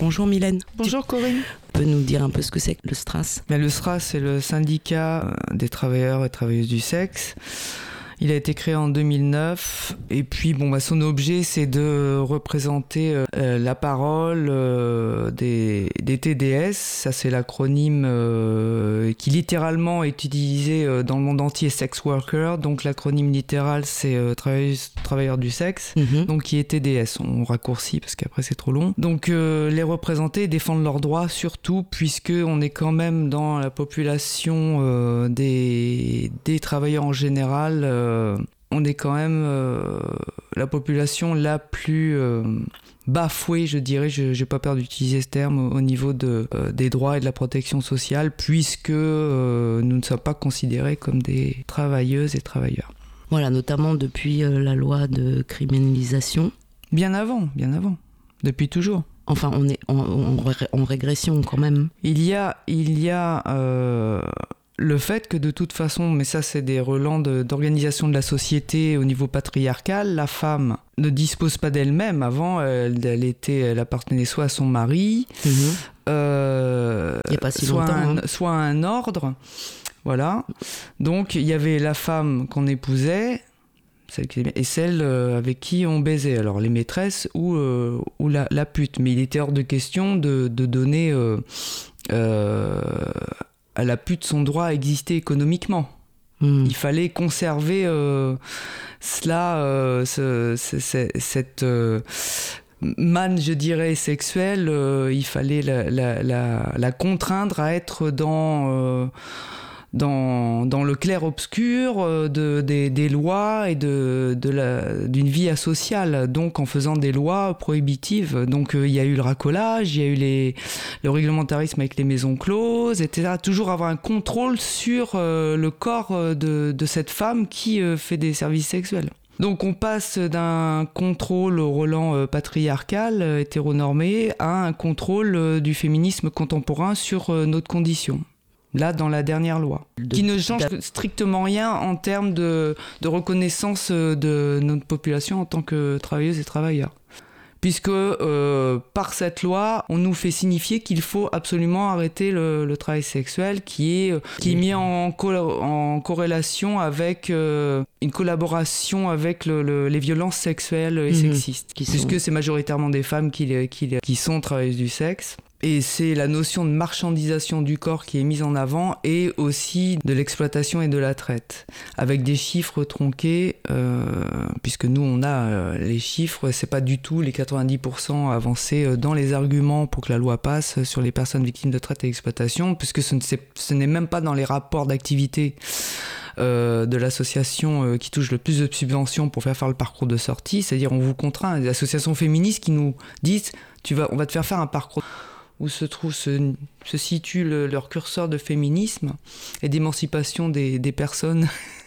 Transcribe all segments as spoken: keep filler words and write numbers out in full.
Bonjour Mylène. Bonjour Corinne. Tu peux nous dire un peu ce que c'est que le S T R A S ? Ben, le S T R A S, c'est le syndicat des travailleurs et travailleuses du sexe. Il a été créé en deux mille neuf et puis bon, bah, son objet c'est de représenter euh, la parole euh, des, des T D S, ça c'est l'acronyme euh, qui littéralement est utilisé euh, dans le monde entier, sex worker, donc l'acronyme littéral c'est euh, travailleur du sexe, mm-hmm. donc qui est T D S, on raccourcit parce qu'après c'est trop long. Donc euh, les représenter, défendre leurs droits surtout puisque on est quand même dans la population euh, des, des travailleurs en général, euh, Euh, on est quand même euh, la population la plus euh, bafouée, je dirais, je n'ai pas peur d'utiliser ce terme, au, au niveau de, euh, des droits et de la protection sociale, puisque euh, nous ne sommes pas considérés comme des travailleuses et travailleurs. Voilà, notamment depuis euh, la loi de criminalisation. Bien avant, bien avant, depuis toujours. Enfin, on est en, en, en régression quand même. Il y a... Il y a euh, le fait que de toute façon, mais ça c'est des relents de, d'organisation de la société au niveau patriarcal, la femme ne dispose pas d'elle-même. Avant, elle, elle, était, elle appartenait soit à son mari, mmh. euh, il y a pas si soit, longtemps, un, hein. soit à un ordre. Voilà. Donc il y avait la femme qu'on épousait, celle qui, et celle avec qui on baisait. Alors les maîtresses ou, euh, ou la, la pute. Mais il était hors de question de, de donner... Euh, euh, à la pute son droit à exister économiquement. Mmh. Il fallait conserver euh, cela, euh, ce, ce, ce, cette euh, manne, je dirais, sexuelle. Euh, il fallait la, la, la, la contraindre à être dans... Euh, Dans, dans le clair-obscur de, des, des lois et de, de la, d'une vie asociale, donc en faisant des lois prohibitives. Donc il euh, y a eu le racolage, il y a eu les, le réglementarisme avec les maisons closes, et cetera. Toujours avoir un contrôle sur euh, le corps de, de cette femme qui euh, fait des services sexuels. Donc on passe d'un contrôle au relent euh, patriarcal, euh, hétéronormé, à un contrôle euh, du féminisme contemporain sur euh, notre condition. Là, dans la dernière loi, de, qui ne change de... strictement rien en termes de, de reconnaissance de notre population en tant que travailleuses et travailleurs. Puisque euh, par cette loi, on nous fait signifier qu'il faut absolument arrêter le, le travail sexuel qui est, qui est mis en, co- en corrélation avec euh, une collaboration avec le, le, les violences sexuelles et mmh, sexistes. Puisque sont... c'est majoritairement des femmes qui, qui, qui sont travailleuses du sexe. Et c'est la notion de marchandisation du corps qui est mise en avant et aussi de l'exploitation et de la traite. Avec des chiffres tronqués, euh, puisque nous on a euh, les chiffres, c'est pas du tout les quatre-vingt-dix pour cent avancés dans les arguments pour que la loi passe sur les personnes victimes de traite et d'exploitation, puisque ce, ne, ce n'est même pas dans les rapports d'activité Euh, de l'association euh, qui touche le plus de subventions pour faire faire le parcours de sortie, c'est-à-dire on vous contraint, des associations féministes qui nous disent tu vas, on va te faire faire un parcours où se, trouve, se, se situe le, leur curseur de féminisme et d'émancipation des, des personnes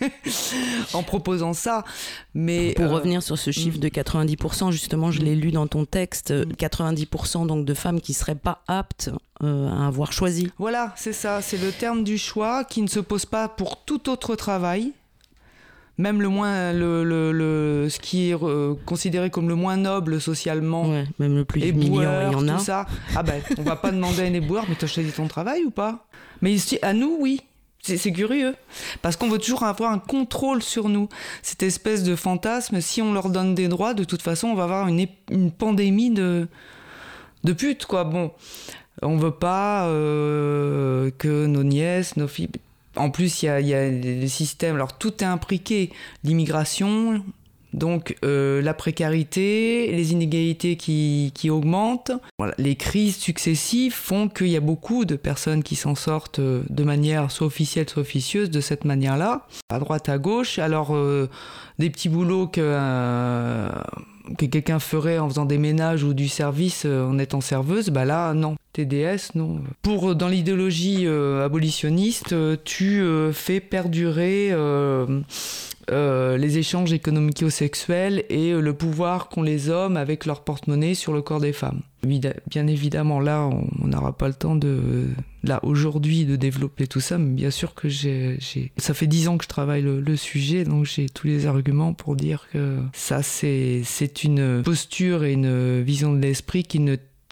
en proposant ça. Mais, pour euh, revenir sur ce chiffre de quatre-vingt-dix pour cent, justement, je l'ai lu dans ton texte, quatre-vingt-dix pour cent donc de femmes qui ne seraient pas aptes euh, à avoir choisi. Voilà, c'est ça, c'est le terme du choix qui ne se pose pas pour tout autre travail. Même le moins, le, le, le, ce qui est euh, considéré comme le moins noble socialement, ouais, même le plus humiliant, il y en a. Tout ça. Ah ben, on va pas demander à un éboueur, mais t'as choisi ton travail ou pas ? Mais à nous, oui. C'est, c'est curieux, parce qu'on veut toujours avoir un contrôle sur nous. Cette espèce de fantasme, si on leur donne des droits, de toute façon, on va avoir une, ép- une pandémie de, de putes, quoi. Bon, on veut pas euh, que nos nièces, nos filles... En plus, il y a, y a des systèmes, alors tout est imbriqué, l'immigration, donc euh, la précarité, les inégalités qui, qui augmentent. Voilà. Les crises successives font qu'il y a beaucoup de personnes qui s'en sortent de manière soit officielle, soit officieuse, de cette manière-là, à droite, à gauche. Alors, euh, des petits boulots que... Euh, que quelqu'un ferait en faisant des ménages ou du service euh, en étant serveuse, bah là, non. T D S, non. Pour, dans l'idéologie euh, abolitionniste, euh, tu euh, fais perdurer euh, euh, les échanges économico-sexuels et euh, le pouvoir qu'ont les hommes avec leur porte-monnaie sur le corps des femmes. Bien évidemment, là, on n'aura pas le temps de, là, aujourd'hui, de développer tout ça, mais bien sûr que j'ai... j'ai... Ça fait dix ans que je travaille le, le sujet, donc j'ai tous les arguments pour dire que ça, c'est, c'est une posture et une vision de l'esprit qui ne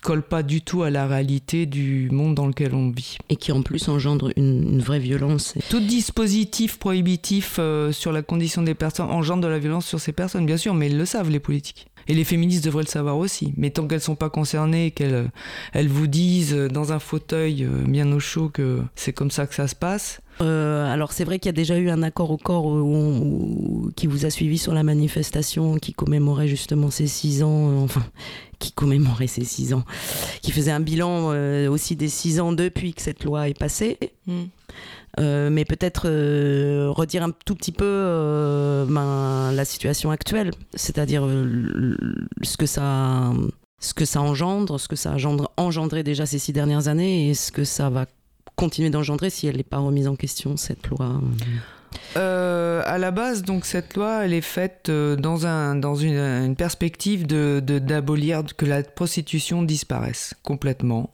colle pas du tout à la réalité du monde dans lequel on vit. Et qui en plus engendre une, une vraie violence. Tout dispositif prohibitif euh, sur la condition des personnes engendre de la violence sur ces personnes, bien sûr, mais ils le savent, les politiques. Et les féministes devraient le savoir aussi. Mais tant qu'elles ne sont pas concernées, qu'elles elles vous disent dans un fauteuil bien au chaud que c'est comme ça que ça se passe. Euh, alors c'est vrai qu'il y a déjà eu un accord au corps où on, où, qui vous a suivi sur la manifestation qui commémorait justement ces six ans, euh, enfin qui commémorait ces six ans, qui faisait un bilan euh, aussi des six ans depuis que cette loi est passée. Mmh. Euh, mais peut-être euh, redire un tout petit peu euh, ben, la situation actuelle, c'est-à-dire euh, ce que ça, ce que ça engendre, ce que ça a engendre, engendré déjà ces six dernières années et ce que ça va continuer d'engendrer si elle n'est pas remise en question, cette loi. Euh, à la base, donc cette loi, elle est faite euh, dans, un, dans une, une perspective de, de, d'abolir, que la prostitution disparaisse complètement.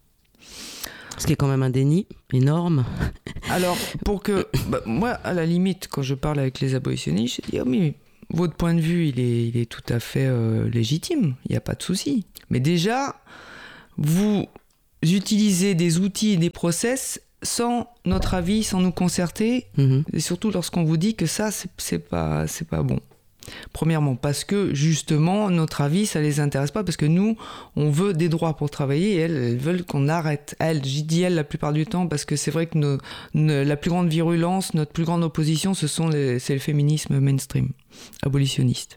Ce qui est quand même un déni énorme. Alors, pour que... Bah, moi, à la limite, quand je parle avec les abolitionnistes, je dis oh, mais votre point de vue, il est, il est tout à fait euh, légitime, il n'y a pas de souci. Mais déjà, vous utilisez des outils et des process sans notre avis, sans nous concerter, mmh. et surtout lorsqu'on vous dit que ça, c'est, c'est pas, c'est pas bon. Premièrement, parce que justement, notre avis, ça les intéresse pas, parce que nous, on veut des droits pour travailler, et elles, elles veulent qu'on arrête. Elles, j'y dis elles la plupart du temps, parce que c'est vrai que nos, nos, la plus grande virulence, notre plus grande opposition, ce sont les, c'est le féminisme mainstream, abolitionniste.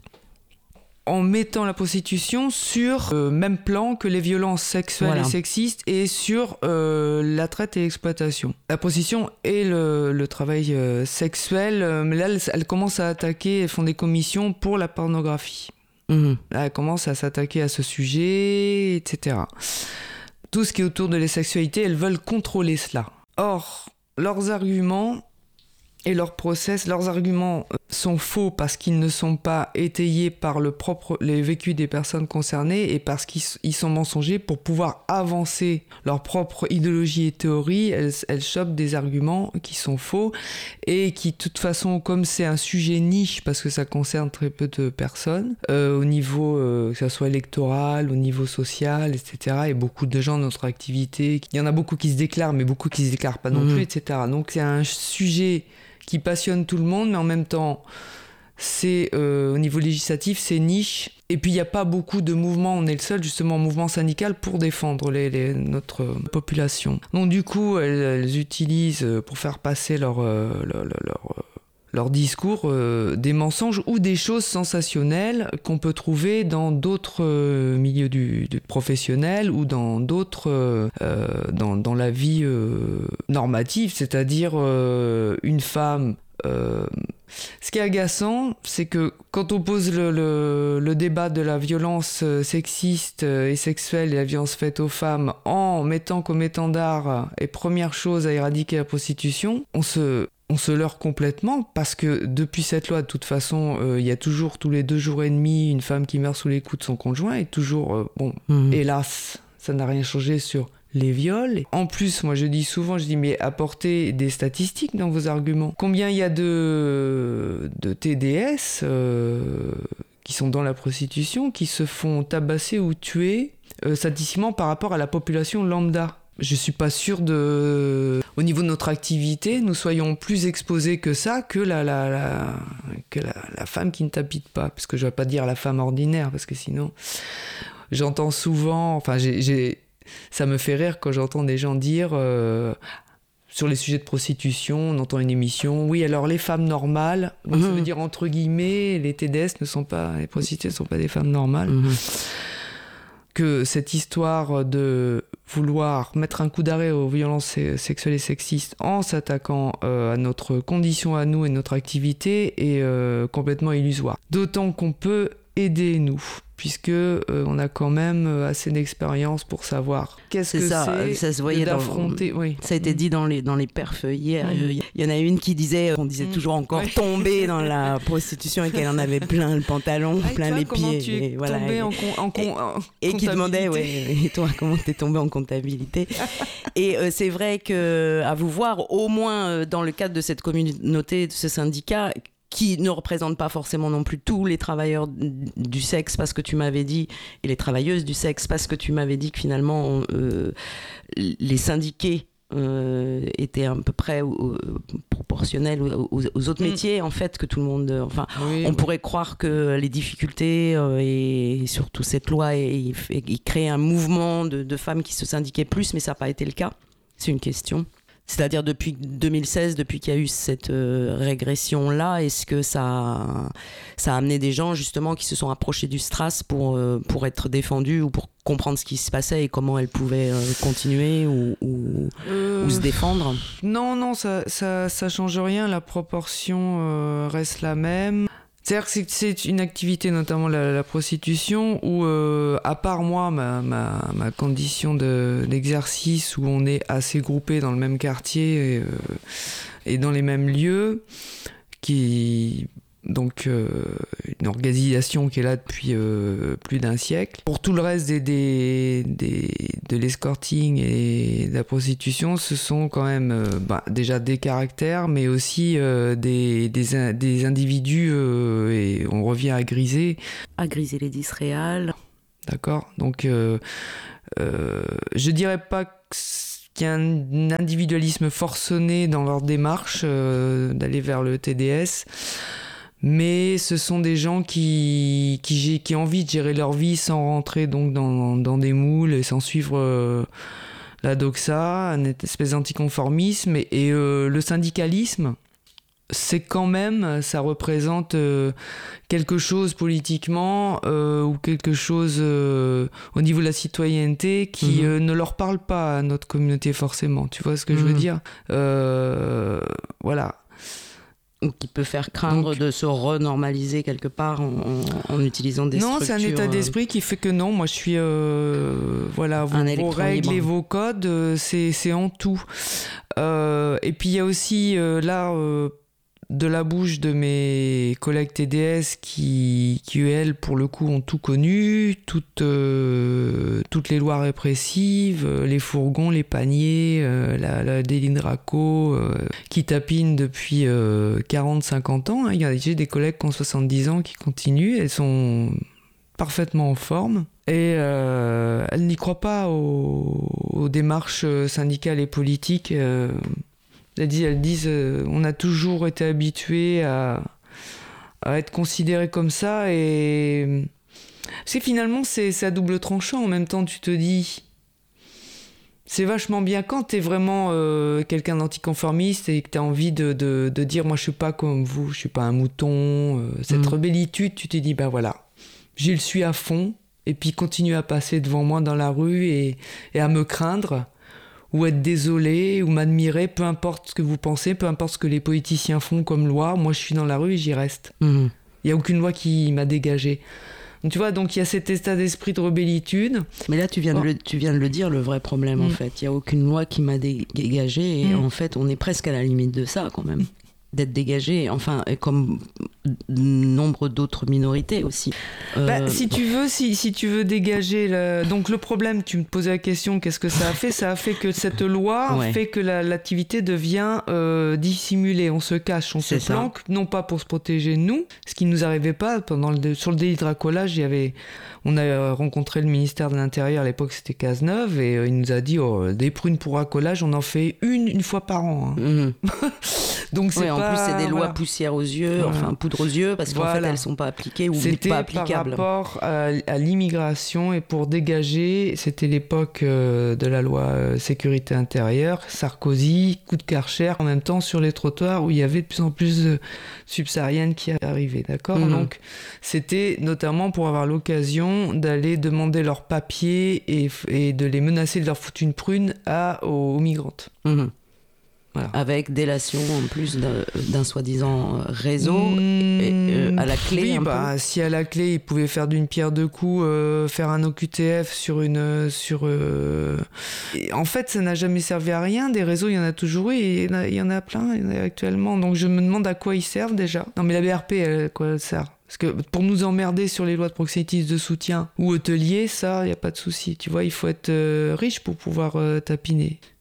En mettant la prostitution sur le même plan que les violences sexuelles voilà. et sexistes et sur euh, la traite et l'exploitation. La prostitution et le, le travail euh, sexuel, euh, mais là, elles, elles commencent à attaquer, elles font des commissions pour la pornographie. Mmh. Là, elles commencent à s'attaquer à ce sujet, et cetera. Tout ce qui est autour de la sexualité, elles veulent contrôler cela. Or, leurs arguments... et leurs process, leurs arguments sont faux parce qu'ils ne sont pas étayés par le propre, les vécus des personnes concernées et parce qu'ils ils sont mensongers pour pouvoir avancer leur propre idéologie et théorie. Elles, elles chopent des arguments qui sont faux et qui, de toute façon, comme c'est un sujet niche parce que ça concerne très peu de personnes, euh, au niveau, euh, que ça soit électoral, au niveau social, et cetera. Et beaucoup de gens dans notre activité, il y en a beaucoup qui se déclarent, mais beaucoup qui se déclarent pas non mmh. plus, et cetera. Donc c'est un sujet qui passionne tout le monde, mais en même temps, c'est euh, au niveau législatif, c'est niche. Et puis, il n'y a pas beaucoup de mouvements, on est le seul, justement, mouvement syndical pour défendre les, les, notre population. Donc, du coup, elles, elles utilisent, pour faire passer leur, euh, leur, leur, leur discours, euh, des mensonges ou des choses sensationnelles qu'on peut trouver dans d'autres euh, milieux du, du professionnel ou dans d'autres, euh, dans, dans la vie euh, normative, c'est-à-dire euh, une femme... Euh, ce qui est agaçant, c'est que quand on pose le, le, le débat de la violence sexiste et sexuelle et la violence faite aux femmes en mettant comme étendard et première chose à éradiquer la prostitution, on se... on se leurre complètement parce que depuis cette loi, de toute façon, il euh, y a toujours tous les deux jours et demi une femme qui meurt sous les coups de son conjoint et toujours, euh, bon, mmh. hélas, ça n'a rien changé sur les viols. En plus, moi je dis souvent, je dis mais apportez des statistiques dans vos arguments. Combien il y a de, de T D S euh, qui sont dans la prostitution, qui se font tabasser ou tuer euh, statistiquement par rapport à la population lambda? Je suis pas sûr de, au niveau de notre activité, nous soyons plus exposés que ça, que la, la, la, que la, la femme qui ne t'habite pas. Parce que je vais pas dire la femme ordinaire, parce que sinon, j'entends souvent, enfin, j'ai, j'ai, ça me fait rire quand j'entends des gens dire, euh, sur les sujets de prostitution, on entend une émission, oui, alors les femmes normales, bon, mmh. ça veut dire entre guillemets, les T D S ne sont pas, les prostituées ne sont pas des femmes normales. Mmh. Que cette histoire de vouloir mettre un coup d'arrêt aux violences sexuelles et sexistes en s'attaquant euh, à notre condition à nous et notre activité est euh, complètement illusoire. D'autant qu'on peut aider nous, puisque euh, on a quand même assez d'expérience pour savoir qu'est-ce c'est que ça, c'est ça se voyait d'affronter. Dans, oui. Ça a été dit dans les, dans les perfs hier. Il mmh. y en a une qui disait, on disait mmh. toujours encore ouais. tomber dans la prostitution et qu'elle en avait plein le pantalon, ah, plein toi, les pieds. Tu es et, voilà, tombée et, en, con, en, con, et, en et qui demandait, ouais, et toi, comment t'es tombée en comptabilité? Et euh, c'est vrai que, à vous voir, au moins euh, dans le cadre de cette communauté, de ce syndicat, qui ne représente pas forcément non plus tous les travailleurs du sexe, parce que tu m'avais dit, et les travailleuses du sexe, parce que tu m'avais dit que finalement, euh, les syndiqués euh, étaient à peu près euh, proportionnels aux, aux autres mmh. métiers, en fait, que tout le monde... Enfin, oui, on oui. pourrait croire que les difficultés euh, et, et surtout cette loi, il crée un mouvement de, de femmes qui se syndiquaient plus, mais ça n'a pas été le cas. C'est une question. C'est-à-dire depuis deux mille seize, depuis qu'il y a eu cette euh, régression-là, est-ce que ça a, ça a amené des gens justement qui se sont approchés du Stras pour, euh, pour être défendus ou pour comprendre ce qui se passait et comment elles pouvaient euh, continuer ou, ou, euh, ou se défendre? Non, non, ça, ça, ça change rien, la proportion euh, reste la même. C'est-à-dire que c'est, c'est une activité, notamment la, la prostitution, où, euh, à part moi, ma, ma, ma condition de, d'exercice, où on est assez groupés dans le même quartier et, euh, et dans les mêmes lieux, qui... Donc, euh, une organisation qui est là depuis euh, plus d'un siècle. Pour tout le reste des, des, des, de l'escorting et de la prostitution, ce sont quand même euh, bah, déjà des caractères, mais aussi euh, des, des, des individus, euh, et on revient à griser. À griser les dix réals. D'accord. Donc, euh, euh, je dirais pas qu'il y a un individualisme forcené dans leur démarche euh, d'aller vers le T D S. Mais ce sont des gens qui, qui, qui ont envie de gérer leur vie sans rentrer donc dans, dans des moules et sans suivre euh, la doxa, une espèce d'anticonformisme. Et, et euh, le syndicalisme, c'est quand même, ça représente euh, quelque chose politiquement euh, ou quelque chose euh, au niveau de la citoyenneté qui mmh. euh, ne leur parle pas à notre communauté forcément. Tu vois ce que mmh. je veux dire ? euh, Voilà. Ou qui peut faire craindre Donc, de se renormaliser quelque part en, en, en utilisant des non, structures... Non, c'est un état d'esprit qui fait que non, moi je suis... Euh, voilà, vos, vos règles et vos codes, euh, c'est, c'est en tout. Euh, et puis il y a aussi, euh, là, euh, de la bouche de mes collègues T D S qui, qui elles, pour le coup, ont tout connu, toutes, euh, toutes les lois répressives, les fourgons, les paniers, euh, la, la délindraco, euh, qui tapinent depuis euh, quarante à cinquante ans. Hein. Il y a j'ai des collègues qui ont soixante-dix ans qui continuent, elles sont parfaitement en forme. Et euh, elles n'y croient pas aux, aux démarches syndicales et politiques. Euh, Elles disent, elles disent euh, on a toujours été habitués à, à être considérés comme ça. Et c'est finalement, c'est, c'est à double tranchant. En même temps, tu te dis, c'est vachement bien quand t'es vraiment euh, quelqu'un d'anticonformiste et que t'as envie de, de, de dire, moi, je suis pas comme vous, je suis pas un mouton. Euh, cette mmh. rebellitude, tu te dis, ben voilà, je le suis à fond. Et puis, continue à passer devant moi dans la rue et, et à me craindre. Ou être désolé, ou m'admirer, peu importe ce que vous pensez, peu importe ce que les politiciens font comme loi, moi je suis dans la rue et j'y reste. Il mmh. n'y a aucune loi qui m'a dégagé. Donc, tu vois, donc il y a cet état d'esprit de rebellitude. Mais là, tu viens, oh. de, le, tu viens de le dire, le vrai problème, mmh. en fait. Il n'y a aucune loi qui m'a dégagé, et mmh. en fait, on est presque à la limite de ça, quand même. D'être dégagé, enfin, comme nombre d'autres minorités aussi. Euh... Bah, si tu veux, si, si tu veux dégager... Le... Donc le problème, tu me posais la question, qu'est-ce que ça a fait ? Ça a fait que cette loi ouais. fait que la, l'activité devient euh, dissimulée. On se cache, on C'est se planque, ça. Non pas pour se protéger nous, ce qui ne nous arrivait pas. Pendant le, sur le délit de racolage, il y avait... On a rencontré le ministère de l'Intérieur, à l'époque c'était Cazeneuve, et euh, il nous a dit oh, des prunes pour racolage, on en fait une, une fois par an. Hein. Mmh. Donc c'est oui, pas, en plus, c'est des lois voilà. poussière aux yeux, voilà. enfin poudre aux yeux, parce qu'en voilà. fait, elles ne sont pas appliquées ou c'était pas applicables. C'était par rapport à, à l'immigration et pour dégager, c'était l'époque euh, de la loi euh, sécurité intérieure, Sarkozy, coup de Karcher, en même temps sur les trottoirs où il y avait de plus en plus de subsahariennes qui arrivaient, d'accord ? Mmh. Donc, c'était notamment pour avoir l'occasion d'aller demander leurs papiers et, et de les menacer de leur foutre une prune à, aux, aux migrantes. Mmh. Voilà. Avec délation en plus d'un, d'un soi-disant réseau mmh, et, euh, à la clé. Oui, un bah, peu. Si à la clé ils pouvaient faire d'une pierre deux coups, euh, faire un O Q T F sur une. Sur, euh... et en fait, ça n'a jamais servi à rien. Des réseaux, il y en a toujours eu et il y en a, il y en a plein il y en a actuellement. Donc je me demande à quoi ils servent déjà. Non, mais la B R P, elle, à quoi elle sert ? Parce que pour nous emmerder sur les lois de proxénétisme de soutien ou hôtelier, ça, il n'y a pas de souci. Tu vois, il faut être euh, riche pour pouvoir euh, tapiner.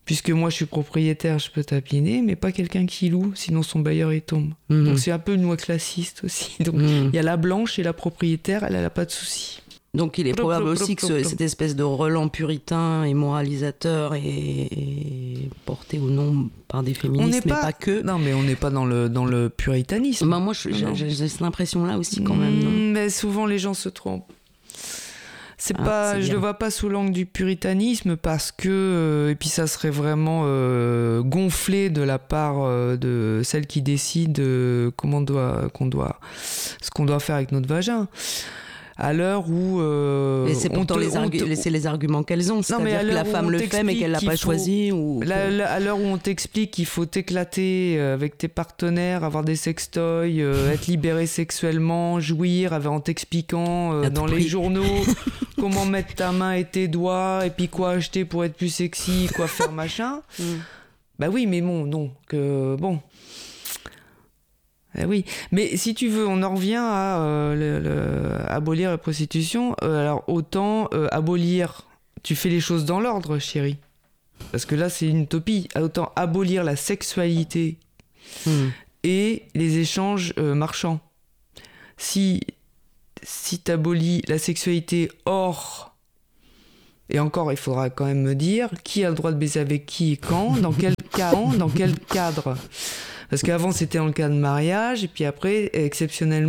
puisque moi je suis propriétaire, je peux tapiner, mais pas quelqu'un qui loue, sinon son bailleur il tombe. Mmh. Donc c'est un peu une loi classiste aussi. Donc il Mmh. y a la blanche et la propriétaire, elle, elle a pas de souci. Donc il est Plop, probable plop, aussi plop, que plop, ce- plop. cette espèce de relent puritain et moralisateur est, est porté ou non par des féministes, n'est mais pas- pas que. Non, mais on n'est pas dans le, dans le puritanisme. Bah, moi, je- j'ai Non. j'ai- j'ai cette impression-là aussi quand même. non Mm, mais souvent les gens se trompent. C'est Ah, pas, c'est je bien. le vois pas sous l'angle du puritanisme parce que euh, et puis ça serait vraiment euh, gonflé de la part euh, de celle qui décide euh, comment doit qu'on doit ce qu'on doit faire avec notre vagin. À l'heure où euh, Et c'est on pourtant te- les, on argu- te- c'est les arguments qu'elles ont. Non, mais à C'est-à-dire que la l'heure où femme on le fait, mais qu'elle l'a t'explique pas qu'il faut- choisi. Ou La- que- la- à l'heure où on t'explique qu'il faut t'éclater euh, avec tes partenaires, avoir des sextoys, euh, être libéré sexuellement, jouir, avec- en t'expliquant euh, À tout dans les prix. journaux comment mettre ta main et tes doigts, et puis quoi acheter pour être plus sexy, quoi faire machin. Mm. Bah oui, mais bon, donc, euh, bon. Eh oui, mais si tu veux, on en revient à euh, le- le- abolir la prostitution. Euh, alors autant euh, abolir, tu fais les choses dans l'ordre, chérie. Parce que là, c'est une utopie. Autant abolir la sexualité Mm. et les échanges euh, marchands. Si, si tu abolis la sexualité hors... Et encore, il faudra quand même me dire qui a le droit de baiser avec qui et quand, dans quel cadre, dans quel cadre. Parce qu'avant, c'était dans le cas de mariage, et puis après, exceptionnellement,